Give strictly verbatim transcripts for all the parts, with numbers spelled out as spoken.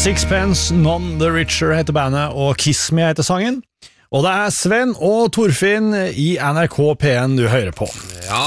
Sixpence None the Richer heter bandet, og Kiss Me heter sangen. Og det er Sven og Torfinn i N R K P N du hører på. Ja.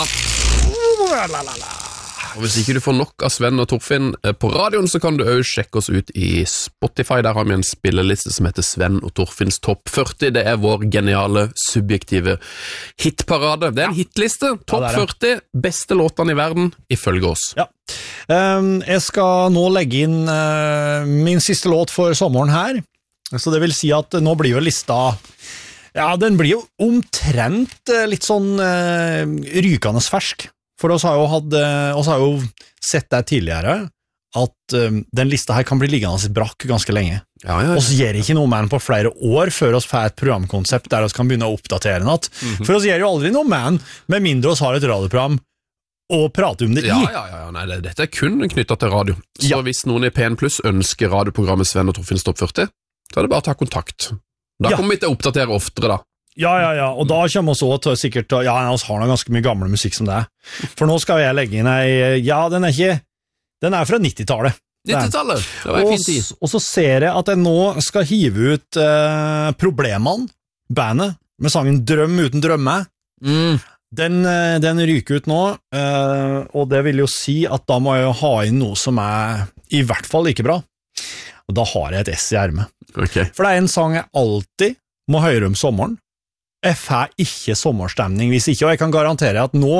Og hvis ikke du får nok av Sven og Torfinn på radioen, så kan du også sjekke oss ut i Spotify. Der har vi en spilleliste som heter Sven og Torfinns topp førti. Det er vår geniale, subjektive hitparade. Det er en hitliste. Topp ja, førti, beste låtene i verden, ifølge oss. Ja. Um, jeg skal nå legge inn uh, min siste låt for sommeren her. Så det vil si at nå blir jo lista... Ja, den blir jo omtrent uh, litt sånn uh, rykende fersk. For oss har jo, hatt, oss har jo sett det tidligere, at um, den lista her kan bli liggende i brakk ganske lenge. Ja, ja, ja. Oss gjør ikke noe med den på flere år før oss får et programkonsept der oss kan begynne å oppdatere den. Mm-hmm. For oss gjør jo aldri noe med den, med mindre oss har et radioprogram og prater om det ja, i. Ja, ja, ja. Nei, det, dette er kun knyttet til radio. Så ja. Hvis noen i P N Plus ønsker radioprogrammet Sven og Torfinns topp førti, så er det bare å ta kontakt. Da ja. Kommer vi til å oppdatere oftere da. Ja, ja, ja, og da kommer vi også til sikkert, ja, vi har noe ganske mye gamle musikk som det er. For nå skal jeg legge inn ei, ja, den er ikke, den er fra nittitallet. nittitallet, det var en fin tid. Og så ser jeg at jeg nå skal hive ut eh, Problemene, bandet, med sangen Drøm uten drømme. Mm. Den, den ryker ut nå, eh, og det vil jo si at da må jeg jo ha inn noe som er i hvert fall like bra. Og da har jeg et S i ermet. Okay. For det er en sang jeg alltid må høre om sommeren. Jeg får ikke sommerstemning hvis ikke, og jeg kan garantere at nå,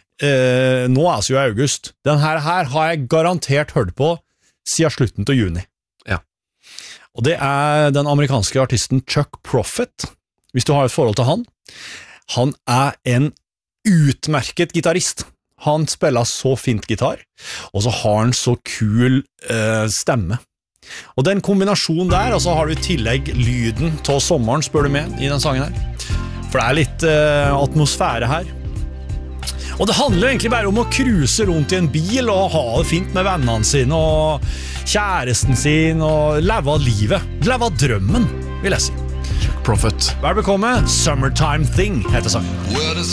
eh, nå er det jo i august. Den her, her har jeg garantert hørt på siden slutten til juni. Ja. Og det er den amerikanske artisten Chuck Prophet, hvis du har et forhold til han. Han er en utmerket gitarist. Han spiller så fint gitar, og så har han så kul eh, stemme. Og den kombinasjonen der, og så har du i tillegg lyden til sommeren, spør du med, i den sangen her. For det er litt uh, atmosfære her. Og det handler egentlig bare om å cruise rundt i en bil og ha det fint med vennene sine og kjæresten sin og leve av livet. Leve av drømmen, vil jeg si. Chuck Prophet. Vel bekomme, Summertime Thing heter sangen.